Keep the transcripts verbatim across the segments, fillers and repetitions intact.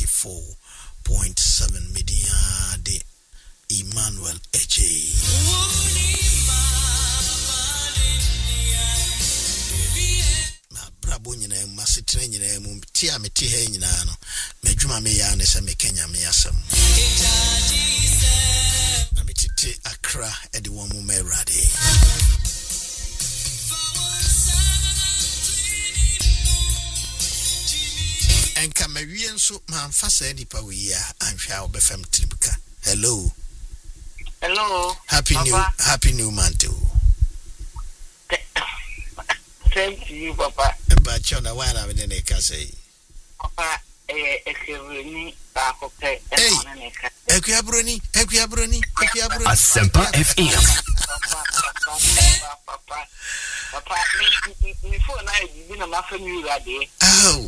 ninety-four point seven media de Emmanuel Eche. Brabo nyina masitire nyina mu tia meti he nyina no medwuma me ya ne se me Kenya me asem na metiti Accra edi won mu merade enka mawie nso manfa sa nipa wi ya anhwa obefam tribuka. Hello hello happy Papa. new happy new month. Thank you, Papa. But you're not one of the niggas, say. Papa, eh, Equibruni, Bacope, and Equiabruni, Equiabruni, Equiabruni. Asempa F M. Papa, Papa, Papa, before I didn't have a new idea. Oh,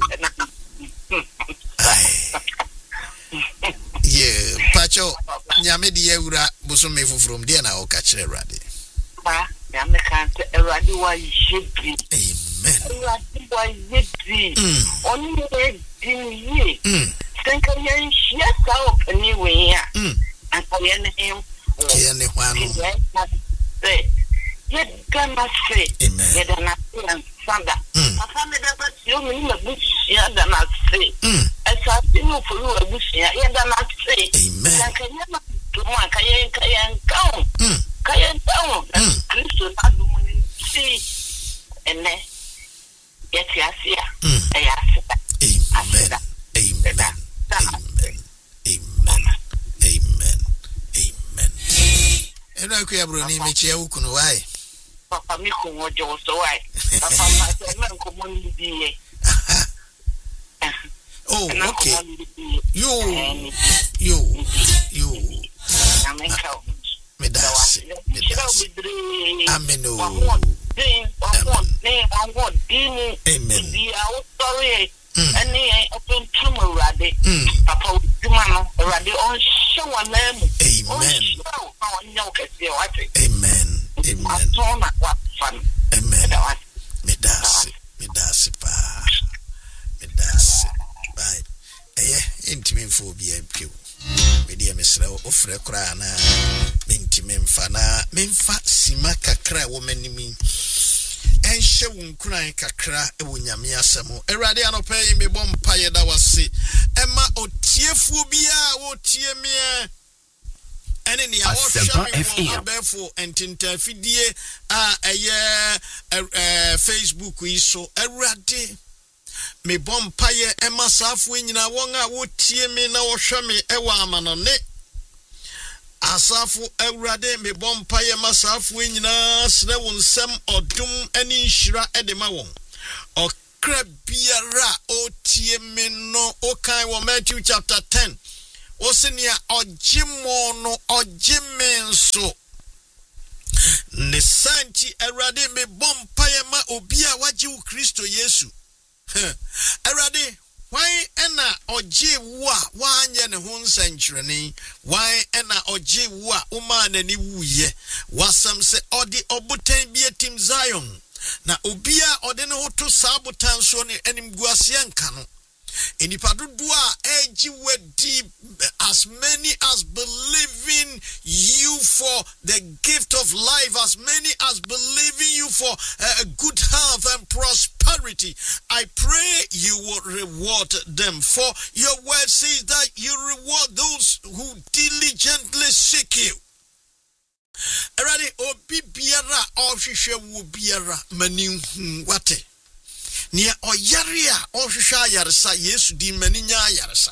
yeah, Pacho, Yamedi Eura, Busumi from Diana or Catcher Radi. American Eradiwa Jibri. Amen. Eradiwa Jibri. Only a day. Think I am shut out anyway. And I am him. Kiani Wano. Yet gonna say, yet an appearance, Sanda. I found it about you in the bush, yet than I say. As I think for you a bush, yet than I say. Amen. I can never do one, Kayan Kayan count. Kayan down, Christian Adumuni, see, and then yet Yasia, Amen. Amen. Amen. Amen. Amen. Amen. And I could bring me chair who can why. Papa Miko was just why. Papa, my community. Oh, okay. You, you, you. I'm in count. Medasi, medasi. Amen. Amen. Sorry. Any open tumor radi. Papa, you man, radi on show a name. Amen. Amen. Amen. Amen. Medasi, medasi pa. Medasi. Bye. Eh, intimate phobia pew. Media mesra ofre kra na mentime mfa na memfa sima kakra wo manimi enhye wo nkran kakra e wo nyame asemo Awurade anopa yi me bom paye da wase ema otiefu bia wo tie me ene ne awo hwa abefo entinta fidie a eye Facebook yi so Awurade me bom paye ema safu nyina won a wo tie me na wo hwe me e wa amanone asafu Awurade me bom paye ma safu nyina sne won nsem odum ani nhira e de ma won okra biara o tie me no o kan wo Matthew chapter ten o senia ogimo no ogime nso ne santi Awurade me bom paye ma obi a waje wo Kristo Yesu. Awurade why ena oje wo a wanye ne ho nsankyerene why ena oje wo a uma na ni wuye wasam se odi obutan bi etim Zion na obia ode ne ho to sabotan so ne animguase nka no enipa dodo a eji wedi as many as believing you for the gift of life, as many as believing you for uh, good health and prosperity. I pray you will reward them, for your word says that you reward those who diligently seek you. Already obi biara ohwehwe wo biara mani hu wate nia oyare a ohwehwe ayaresa Yesu di mani nya ayaresa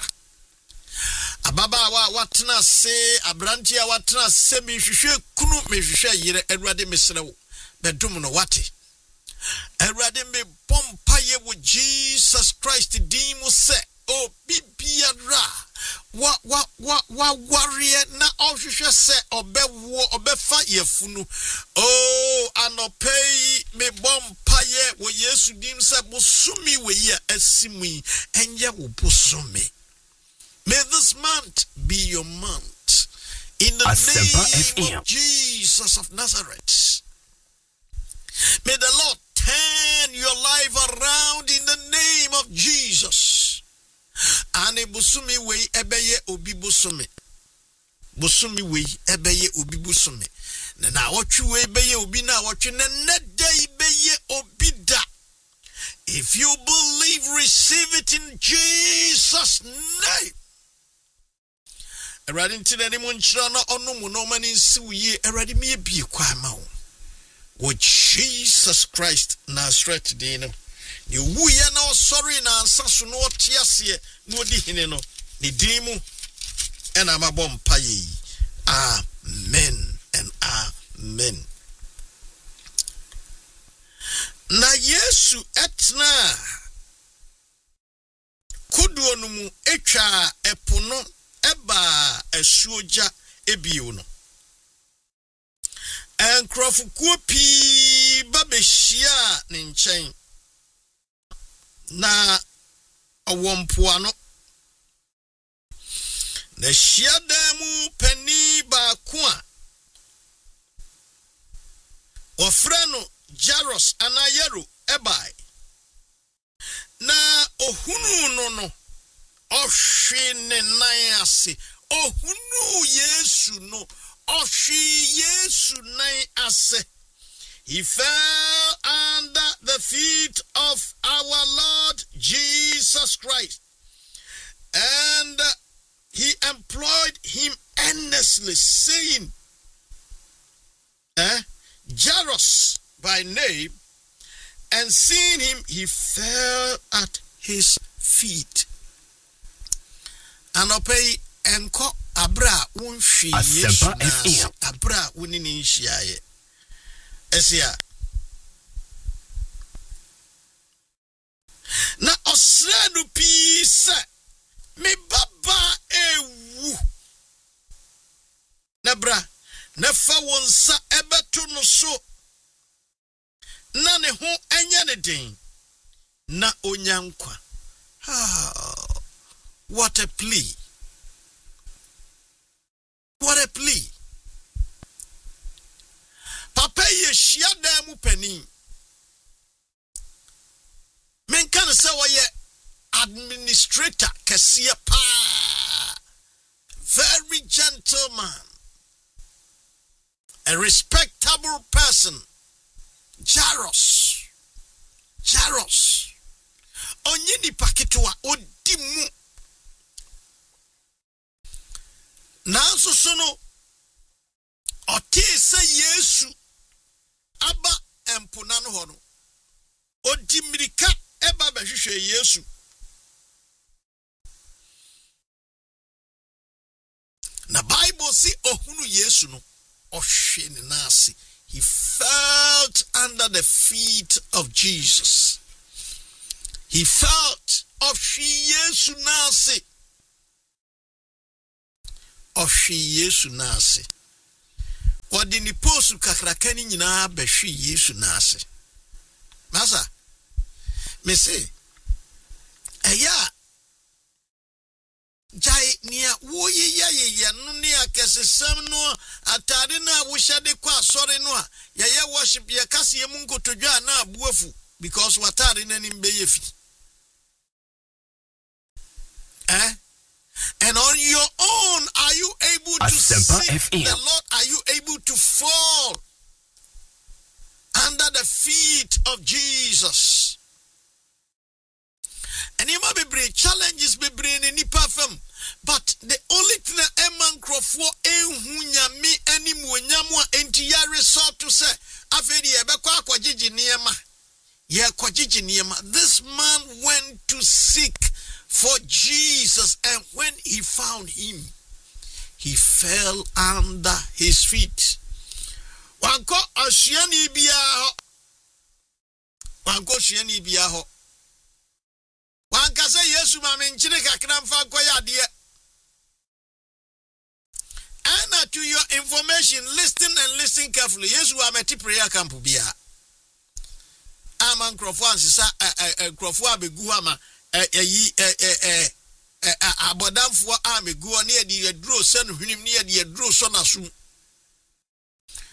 ababa wa watena se abranti a watena se mi hwehwe kunu mi hwehwe yire Awurade mesrewo bedum no wate Awurade me bompaye wo Jesus Christ di mu se o bibiara wa wa wa wa warrior na ohwehwe se obewo obefa yefunu oh anopei me bompaye wo Yesu dim se bosumi we ye asimi enye wo bosumi. May this month be your month in the Asempa name of Jesus of Nazareth. May the Lord turn your life around in the name of Jesus. Ane busumi wei ebeye obi busumi. Busumi wei ebeye obi busumi. Na na watchu wei beye obi na watchu na nede beye obi da. If you believe, receive it in Jesus' name. Eradi ntine ni munchira na onu mu no mani nsi uye eradi miye biye kwa mao. With Jesus Christ Nazareth dino. Ni uye na osori na ansasu no tiasiye no di hine no. Ni dimu ena mabom paye. Amen and amen. Na Yesu etna kudu onumu etwa epono eba esuoja ebio no. Enkrofukuo pi babehia ne nchen na awompoano na hiadamu pani ba ko a ofrano Jaros anayero ebai na ohunu no no ohwe ne nan ase ohunu Yesu no ohwe Yesu nan ase. He fell under the feet of our Lord Jesus Christ, and he employed him earnestly, saying, eh, Jairus by name, and seeing him, he fell at his feet. And obey enko abra unshi Yesu abra unini nshiaye. Esia. Na osrenu pisa me baba ewu. Na bra na fa wonsa ebeto no so. Na ne ho anya ne den na onyankwa. Ah, what a plea. What a plea. Papa ye shiada mu pani. Men kan se woye administrator kesiye pa. Very gentleman. A respectable person. Jaros. Jaros. Onyini pakitwa odimu. Nanso sono oti se Yesu aba empunano hono. Odimirika eba behwehwe Yesu. Na Bible si ohunu Yesu no ohwe ne nase. He felt under the feet of Jesus. He felt of Yesu nase. Of Yesu nase. Wadini posu kakrakani nyina behwe Yesu nase. Masa, me say, eya, jai niya woye ya ye ya nunia kese sem no atade na wushade kwa sore no ya ya worship ya kasi ye mungu tojwa na abuafu because watade na nimbe yefi. Eh? And on your own, are you able to see the Lord? Are you able to fall under the feet of Jesus? And you might be brave, challenges be brave in the but the only thing a man crop for a hunyami any munyamwa entire resort to say, Afedi Ebekwa Kwajiji Niema. Yeah, Kwajiji Niema. This man went to seek for Jesus, and when he found him, he fell under his feet. Wanko ashiani biyaho. Wanko ashiani biyaho. Wanka se Yesu mame nchine kakram fa kwa yadie. And to your information, listen and listen carefully. Yesu ameti prayer camp biya. Aman krofwa nsisa krofwa begu ama eh eh eh eh abodamfo amegu ne ye de duro sen hwenim ne ye de duro so na so.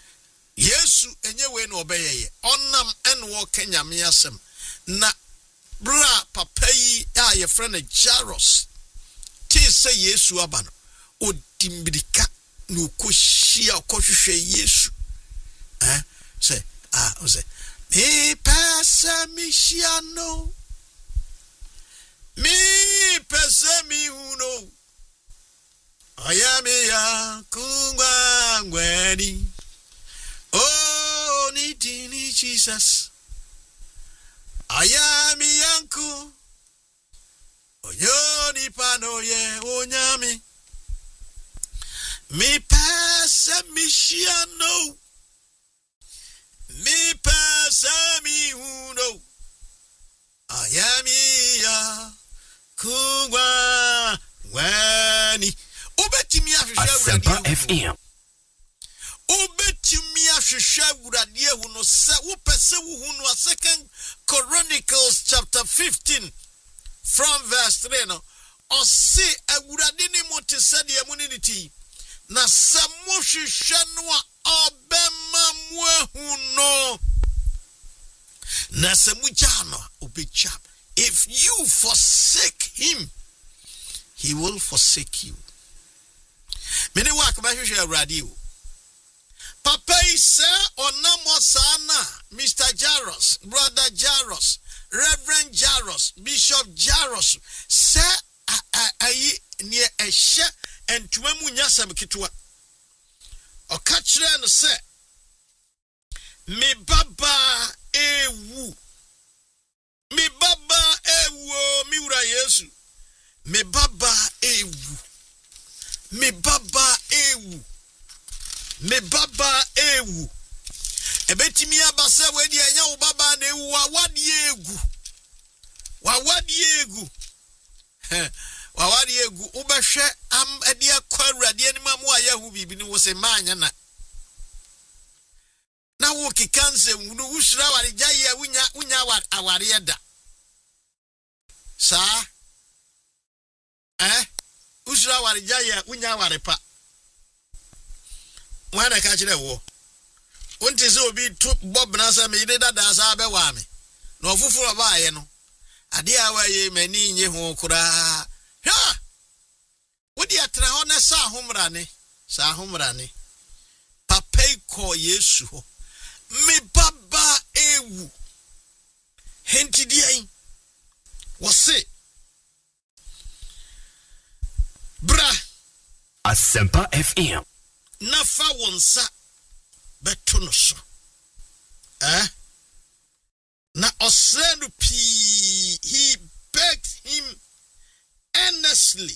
Yesu enye we no obeyeye onam enwo kanyame asem na bra papa yi a ye friend Jairus ti say Yesu aba no odimbrika no koshia kohwehwe Yesu eh say ah o say me pasa mi shiano me pasa mi uno ayame ya kungwa ngweni oh ni dini Jesus ayami yanku oyoni panoye onyami mi pasa mi shiano mi pasa mi uno ayami ya kungwa wani ubetimi Asempa F M ubetimi ahwehwe awurade hu no se wo pese wo hu no second Chronicles chapter fifteen from verse three no o se awurade ni mo te se de amunity na se mo hwehwe no a obema mo hu no na se mu jano obecha. If you forsake him, he will forsake you. Many work by radio. Papa is onamo sana, Mister Jairus, Brother Jairus, Reverend Jairus, Bishop Jairus, say ayi near a she and tumamu nyasam kitwa. O kachre no say me baba ewu. Me baba ewu mi ura Yesu. Me baba ewu. Me baba ewu. Me baba ewu. Ebetimi abase wedi anya wo baba na ewu wawadi egu. Wawadi egu. Wawadi egu ubehwe am ade akwa awurade ani mamu ayehu bibi ni wo se manya na. Na wo kikanse wunu usura wari jaye wunya wunya aware eda. Sa eh usura wari jaye wunya aware pa. Wana ka kire wo. Wonte se obi to bob na sa me ide dada sa be wa me. Na ofufuro ba aye no. Ade awaye mani nye ho kura. Ha! Wodi atra ho na sa homrane. Sa homrane. Papa ko Yesu ho. Me baba ewu. Henti diai. Wase. Bra. Asempa F M. Nafa wonsa beto no so. Eh? Na osenu pi. He begged him earnestly.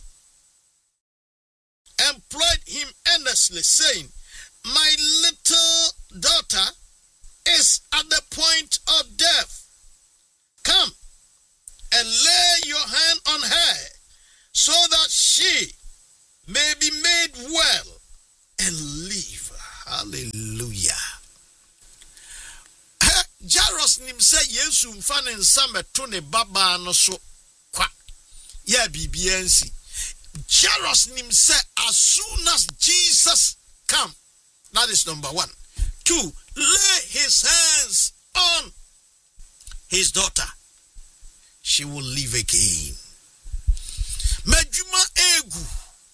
Employed him earnestly, saying, my little daughter is at the point of death. Come and lay your hand on her so that she may be made well and live. Hallelujah. Jairus nim say Yesu mfa ne nsame to ne baba no so kwa ya bibiansi. Jairus nim say as soon as Jesus come, that is number one. Two, lay his hands on his daughter, she will live again. Majuma egu.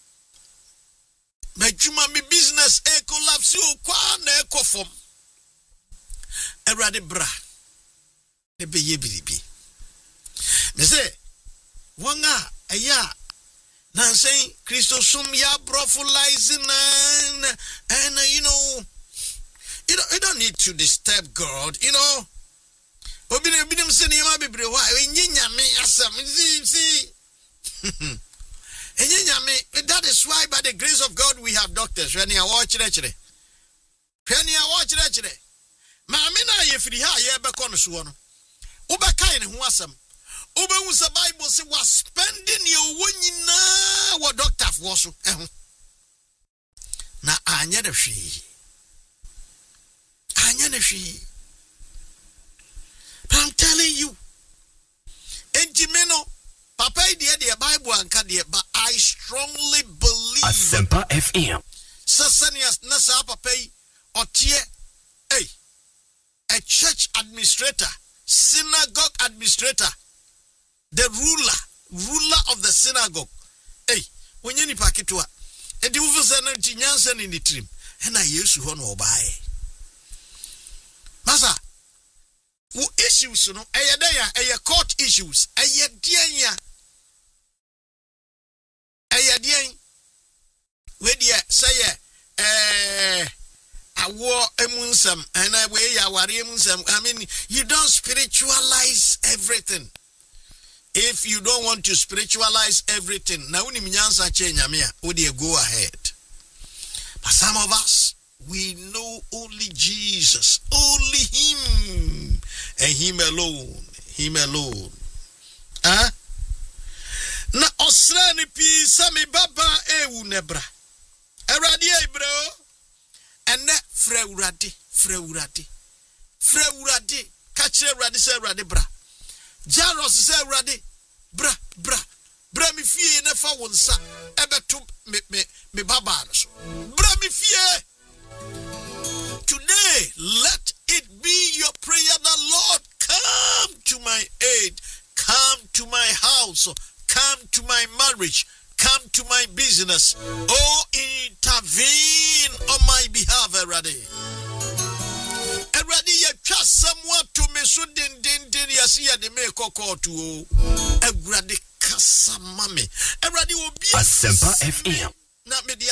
Majuma mi business e collapse o kwa na e kofom. Erade bra. Ne be ye biribi. Me say wanga aya na say Christo sum ya brofulizing and and uh, you know you don't, you don't need to disturb God, you know. Obi na binim se ne ma bebre wa enyinya me asam see see. That is why by the grace of God we have doctors. When you watch it, when you watch it, Mamina ye free ha ye be kono so no. Ubeka ne ho asam. Ube hu se Bible say was spending your wonyina wo doctor for so eh. Na anya de hwe. Anya ne hwe. I'm telling you. Enjimeno Papa idea the Bible and kadie, but I strongly believe Asempa F M. Sasanias nasa papa otie hey a church administrator, synagogue administrator, the ruler, ruler of the synagogue. Hey, when you pack it to her, and you will send a Jansen in the trim, and I used to honor by. Massa, who issues, you know, a day, a court issues, a year, a year, where dear say, eh, I wore a moonsum, and I wear ya warrior. I mean, you don't spiritualize everything. If you don't want to spiritualize everything, now when you would you go ahead? But some of us, we know only Jesus, only Him, and Him alone, Him alone. Huh? Na osrani pi sami baba ewu nebra. Eradi e bro. Ene freuradi, freuradi, freuradi. Kache radi se radi bra. Jaros se radi, bra, bra, bra mi fie ne fa wonsa. Ebe tu me me me baba so. Bra mi fie. Today, let it be your prayer that Lord come to my aid, come to my house, come to my marriage, come to my business. Oh, intervene on my behalf, Eradi. Eradi, you trust someone to me so din din din yasiya de me koko to Eradi kasa mame. Eradi will be Asempa F M. Na me